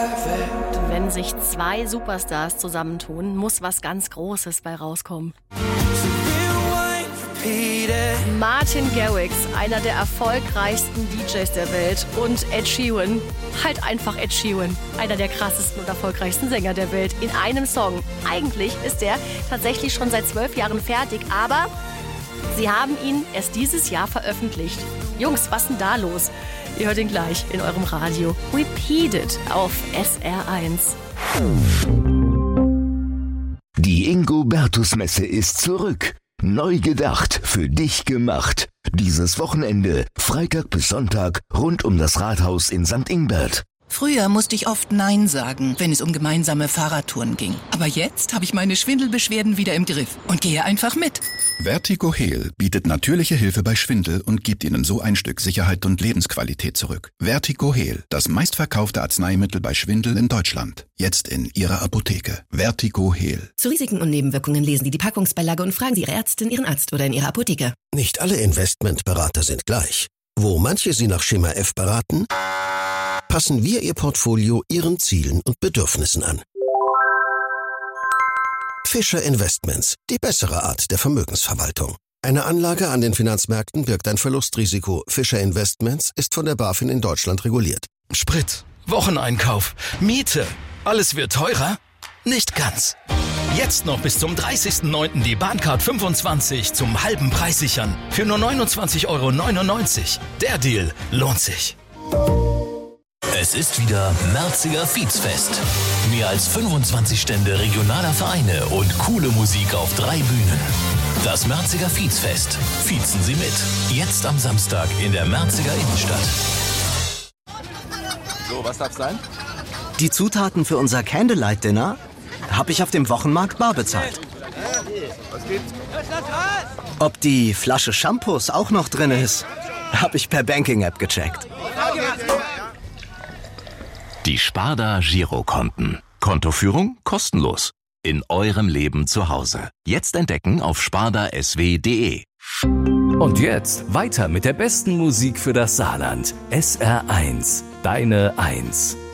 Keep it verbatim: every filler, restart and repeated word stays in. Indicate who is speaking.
Speaker 1: Wenn sich zwei Superstars zusammentun, muss was ganz Großes bei rauskommen. Martin Garrix, einer der erfolgreichsten D Js der Welt, und Ed Sheeran, halt einfach Ed Sheeran, einer der krassesten und erfolgreichsten Sänger der Welt, in einem Song. Eigentlich ist er tatsächlich schon seit zwölf Jahren fertig, aber sie haben ihn erst dieses Jahr veröffentlicht. Jungs, was ist denn da los? Ihr hört ihn gleich in eurem Radio. Repeat It auf S R eins.
Speaker 2: Die Ingo-Bertus-Messe ist zurück. Neu gedacht, für dich gemacht. Dieses Wochenende, Freitag bis Sonntag, rund um das Rathaus in Sankt Ingbert.
Speaker 3: Früher musste ich oft Nein sagen, wenn es um gemeinsame Fahrradtouren ging. Aber jetzt habe ich meine Schwindelbeschwerden wieder im Griff und gehe einfach mit.
Speaker 4: Vertigo Heal bietet natürliche Hilfe bei Schwindel und gibt Ihnen so ein Stück Sicherheit und Lebensqualität zurück. Vertigo Heal, das meistverkaufte Arzneimittel bei Schwindel in Deutschland. Jetzt in Ihrer Apotheke. Vertigo Heal.
Speaker 5: Zu Risiken und Nebenwirkungen lesen Sie die Packungsbeilage und fragen Sie Ihre Ärztin, Ihren Arzt oder in Ihrer Apotheke.
Speaker 6: Nicht alle Investmentberater sind gleich. Wo manche Sie nach Schema F beraten, passen wir Ihr Portfolio Ihren Zielen und Bedürfnissen an. Fischer Investments, die bessere Art der Vermögensverwaltung. Eine Anlage an den Finanzmärkten birgt ein Verlustrisiko. Fischer Investments ist von der BaFin in Deutschland reguliert.
Speaker 7: Sprit, Wocheneinkauf, Miete, alles wird teurer? Nicht ganz. Jetzt noch bis zum dreißigsten neunten die Bahncard fünfundzwanzig zum halben Preis sichern. Für nur neunundzwanzig Euro neunundneunzig. Der Deal lohnt sich.
Speaker 8: Es ist wieder Märziger Fietsfest. Mehr als fünfundzwanzig Stände regionaler Vereine und coole Musik auf drei Bühnen. Das Märziger Fietsfest. Fiezen Sie mit. Jetzt am Samstag in der Märziger Innenstadt.
Speaker 9: So, was darf's sein?
Speaker 10: Die Zutaten für unser Candlelight-Dinner habe ich auf dem Wochenmarkt bar bezahlt.
Speaker 9: Was gibt's?
Speaker 10: Ob die Flasche Shampoos auch noch drin ist, habe ich per Banking-App gecheckt.
Speaker 11: Die Sparda Girokonten. Kontoführung kostenlos. In eurem Leben zu Hause. Jetzt entdecken auf sparda s w punkt d e.
Speaker 12: Und jetzt weiter mit der besten Musik für das Saarland. S R eins. Deine Eins.